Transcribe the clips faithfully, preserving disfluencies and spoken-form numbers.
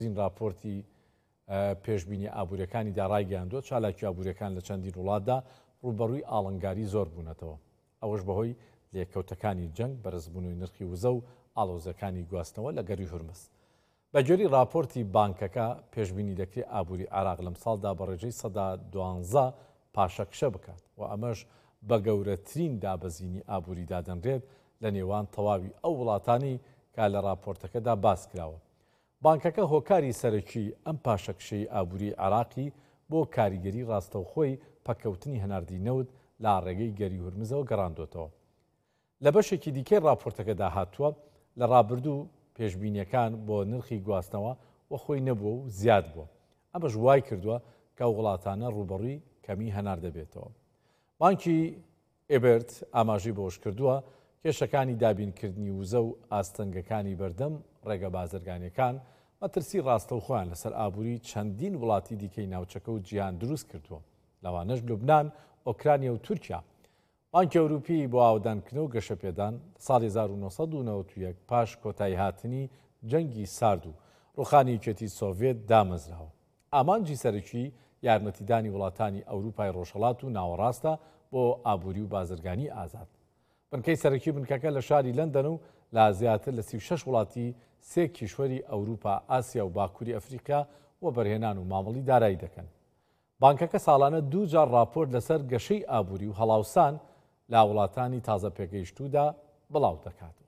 این راپۆرتی پێشبینی ئابوووریەکانی داڕایگەیاندووە چالاکی ئابوووریەکان لە چەندین وڵاتدا ڕوبەڕووی ئاڵنگاری زۆر بوونەتەوە. ئەوەش بەهۆی لێککەوتەکانی جەنگ بەرزبوونەوەی نرخی وزە و ئاڵۆزەکانی گواستنەوە لە گەری هورمز. بەگوێری راپۆرتی بانکەکە پێشبینی دەکرێت ئابووری عێراق لەم ساڵدا بە ڕێژەی سەدا دوانزە پاشەکشە بکات و ئەمەش بە گەورەترین دابەزینی ئابووری دادەنرێت لە نێوان تەواوی ئەو وڵاتانی کە لە راپۆرتەکەدا باس کراوە. بانکەکە هۆکاری سەرەکی ئەم پاشەکشەی ئابووری عێراقی بۆ کاریگەری ڕاستەوخۆی پەکەوتنی هەناردی نەوت لا ڕێگەی گەری هورمزەوە گەڕاندۆتەوە. لە بەشێکی دیکەی راپۆرتەکەدا هاتووە لە ڕابردوو پێشبینیەکان بۆ نرخی گواستنەوە و خۆی نەبووە و زیاد بووە. ئەمەش وای کردووە کە وڵاتانە ڕوبەڕووی کەمی هەنار دەبێتەوە. بانکی ئێبرت ئاماژەی بۆش کردووە کێشەکانی دابینکردنی وزە و ئاستەنگەکانی بەردەم ڕێگە بازرگانیەکان مەترسی ڕاستەوخۆیان لەسەر ئابووری چەندین وڵاتی دیکەی ناوچەکە و جیهان دروست کردووە، لەوانەش لوبنان، ئۆکرانیا و تورکیا. بانکی ئەوروپی بۆ ئاودانکردن و گەشەپێدان ساڵی هەزار و نۆسەد و نەوەت و یەک پاش کۆتایی هاتنی جەنگی سارد و ڕوخانی یەکێتی سۆڤێت دامەزراوە. ئامانجی سەرەکی یارمەتیدانی وڵاتانی ئەوروپای ڕۆژهەڵات و ناوەڕاستە بۆ ئابووری و بازرگانی ئازاد. بنکەی سەرەکی بنکەکە لە شاری لەندەن و لا زیاتر لە سی و شەش وڵاتی سێ کیشوەری ئەوروپا، ئاسیا و باکووری ئەفریقا و بەرهێنان و مامەڵی دارایی دەکەن. بانکەکە ساڵانە دوو جار راپۆرت لەسەر گەشەی ئابووری و هەڵاوسان لە وڵاتانی تازە پێگەیشتوودا بڵاو دەکاتەوە.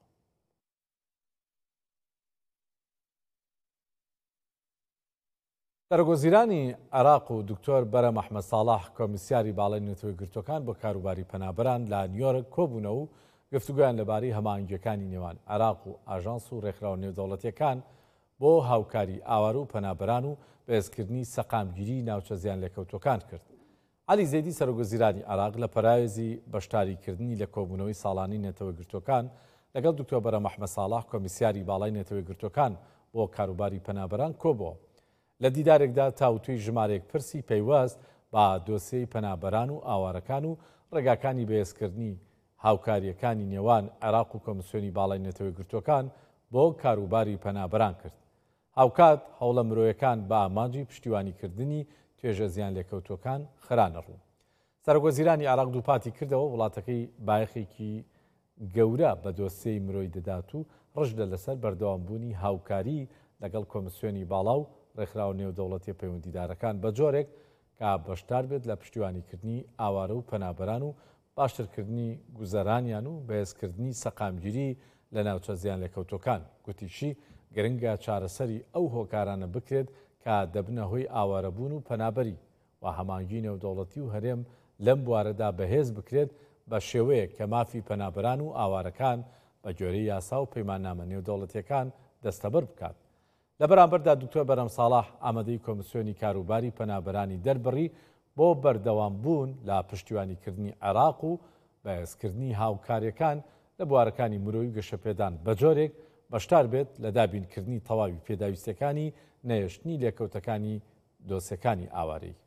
سەرۆکوەزیرانی عێراق و دکتۆر بەرە مەحمەد ساڵح کۆمیسیاری باڵای نەتەوەی گرتوەکان بۆ کاروباری پەنابەران لە نیویۆرک کۆبوونەوە و گفتوگویان لەبارەی هەماهەنگیەکانی نێوان عێراق و ئاژانس و ڕێکخراوە نێودەوڵەتیەکان بۆ هاوکاری ئاوارە و پەنابەران و بەهێزکردنی سەقامگیری ناوچە زیان لێکەوتوەکان کرد. عەلی زەیدی سەرۆکوەزیرانی عێراق لە پەرایۆزی بەشداریکردنی لە کۆبوونەوەی ساڵانەی نێتەوەی گرتوەکان لەگەڵ دکتۆر بەرە مەحمەد ساڵح کۆمیسیاری باڵای نێتەوەی گرتوەکان بۆ کاروباری پەنابەران کۆبووە. لە دیدارێکدا تاوتوی ژمارەیەک پرسی پەیوەست بە دۆسیەی پەنابەران و ئاوارەکان و ڕێگاکانی بەهێزکردنی هاوکاریەکانی نێوان عێراق و کۆمیسیۆنی باڵای نێتەوەی گرتوەکان بۆ کاروباری پەنابەران کرد. هاوکات هەوڵە مرۆیەکان بە ئامانجی پشتیوانیکردنی توێژە زیان لێکەوتوەکان خرانە ڕوو. سەرۆکوەزیرانی عێراق دووپاتی کردەوە وڵاتەکەی بایەخێکی گەورە بە دۆسیەی مرۆی دەدات و ڕژدە لەسەر بەردەوامبوونی هاوکاری لەگەڵ کۆمیسیۆنی باڵا و ڕێکخراوە نێودەوڵەتی پەیوەندیدارەکان بە جۆرێک کە بەشدار بێت لە پشتیوانیکردنی ئاوارە و پەنابەران و باشترکردنی گوزەرانیان و بەهێزکردنی سەقامگیری لە ناوچە زیان لێکەوتوەکان. گوتیشی گرنگە چارەسەری ئەو هۆکارانە بکرێت کە دەبنە هۆی ئاوارەبوون و پەنابەری و هەمانگی نێودەوڵەتی و هەرێم لەم بوارەدا بەهێز بکرێت بە شێوەیە کە مافی پەنابەران و ئاوارەکان بە گوێرەی یاسا و پەیماننامە نێودەوڵەتیەکان دەستەبەر بکات. لە بەرامبەردا دکتۆر بەرەم ساڵح ئامادەی کۆمیسیۆنی کاروباری پەنابەرانی دەربڕی بۆ بەردەوام بوون لە پشتیوانیکردنی عێراق و بەهێزکردنی هاوکاریەکان لە بوارەکانی مرۆیی و گەشەپێدان بە جۆرێک بەشدار بێت لە دابینکردنی تەواوی پێداویستەکانی نەهێشتنی لێکەوتەکانی دۆسیەکانی ئاوارەی.